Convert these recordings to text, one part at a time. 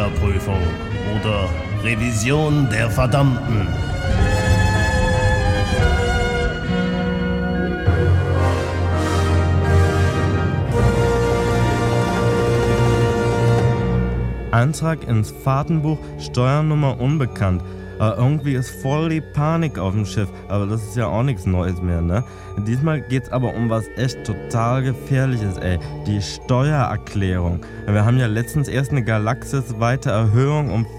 Steuerprüfung oder Revision der Verdammten. Eintrag ins Fahrtenbuch, Steuernummer unbekannt. Irgendwie ist voll die Panik auf dem Schiff, aber das ist ja auch nichts Neues mehr, ne? Diesmal geht's aber um was echt total Gefährliches, ey. Die Steuererklärung. Wir haben ja letztens erst eine galaxisweite Erhöhung um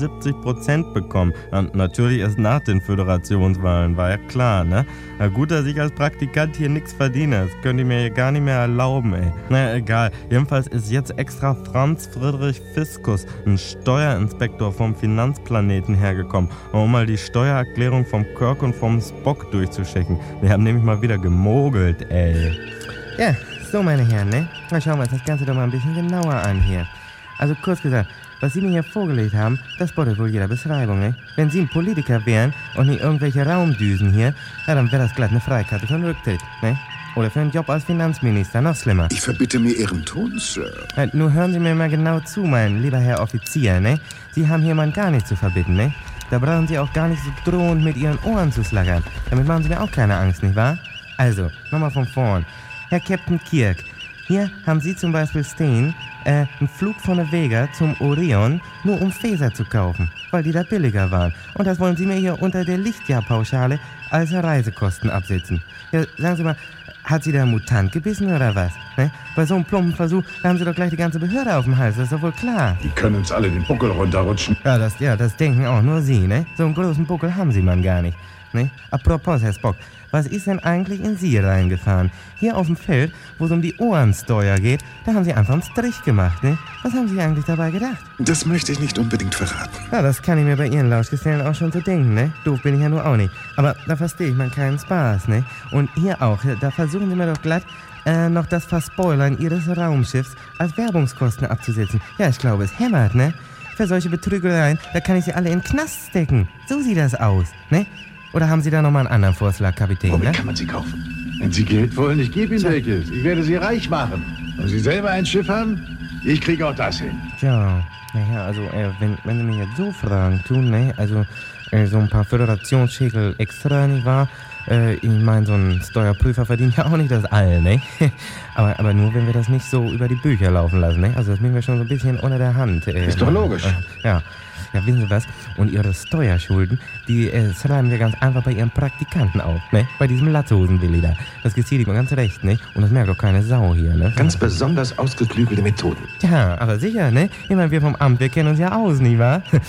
75% bekommen. Natürlich erst nach den Föderationswahlen, war ja klar, ne? Na gut, dass ich als Praktikant hier nichts verdiene. Das könnt ihr mir ja gar nicht mehr erlauben, ey. Naja, egal. Jedenfalls ist jetzt extra Franz Friedrich Fiskus, ein Steuerinspektor vom Finanzplaneten, hergekommen, um mal die Steuererklärung vom Kirk und vom Spock durchzuchecken. Wir haben nämlich mal wieder gemogelt, ey. Ja, so meine Herren, ne? Mal schauen wir uns das Ganze doch mal ein bisschen genauer an hier. Also kurz gesagt, was Sie mir hier vorgelegt haben, das bottet wohl jeder Beschreibung, ne? Wenn Sie ein Politiker wären und nicht irgendwelche Raumdüsen hier, ja, dann wäre das glatt eine Freikarte für einen Rücktritt, ne? Oder für einen Job als Finanzminister, noch schlimmer. Ich verbitte mir Ihren Ton, Sir. Nur hören Sie mir mal genau zu, mein lieber Herr Offizier, ne? Sie haben hier mal gar nichts zu verbitten, ne? Da brauchen Sie auch gar nicht so drohend mit Ihren Ohren zu schlackern. Damit machen Sie mir auch keine Angst, nicht wahr? Also, nochmal von vorn. Herr Captain Kirk, hier haben Sie zum Beispiel stehen, einen Flug von der Vega zum Orion, nur um Phaser zu kaufen, weil die da billiger waren. Und das wollen Sie mir hier unter der Lichtjahrpauschale als Reisekosten absetzen. Ja, sagen Sie mal, hat Sie da ein Mutant gebissen oder was? Ne? Bei so einem plumpen Versuch, da haben Sie doch gleich die ganze Behörde auf dem Hals, das ist doch wohl klar. Die können uns alle den Buckel runterrutschen. Ja, das denken auch nur Sie, ne? So einen großen Buckel haben Sie man gar nicht, ne? Apropos, Herr Spock, was ist denn eigentlich in Sie reingefahren? Hier auf dem Feld, wo es um die Ohrensteuer geht, da haben Sie einfach einen Strich gemacht, ne? Was haben Sie eigentlich dabei gedacht? Das möchte ich nicht unbedingt verraten. Ja, das kann ich mir bei Ihren Lauschgesellen auch schon so denken, ne? Doof bin ich ja nur auch nicht. Aber da verstehe ich mal keinen Spaß, ne? Und hier auch, da versuchen Sie mir doch glatt, noch das Verspoilern Ihres Raumschiffs als Werbungskosten abzusetzen. Ja, ich glaube, es hämmert, ne? Für solche Betrügereien, da kann ich Sie alle in den Knast stecken. So sieht das aus, ne? Oder haben Sie da nochmal einen anderen Vorschlag, Kapitän, Womit ne? kann man sie kaufen? Wenn Sie Geld wollen, ich gebe Ihnen welches. Ich werde Sie reich machen. Wollen Sie selber ein Schiff haben? Ich kriege auch das hin. Tja, naja, also, wenn Sie mich jetzt so Fragen tun, ne? Also, so ein paar Föderationsschäkel extra, nicht wahr? Ich meine, so ein Steuerprüfer verdient ja auch nicht das All, ne? aber nur, wenn wir das nicht so über die Bücher laufen lassen, ne? Also das nehmen wir schon so ein bisschen unter der Hand. Ist doch logisch. Ja, wissen Sie was? Und Ihre Steuerschulden, die schreiben wir ganz einfach bei Ihren Praktikanten auf, ne? Bei diesem Latzhosen-Willi da. Das gezieht ihm ganz recht, ne? Und das merkt doch keine Sau hier, ne? Ganz besonders ausgeklügelte Methoden. Ja, aber sicher, ne? Ich meine, wir vom Amt, wir kennen uns ja aus, nicht wahr?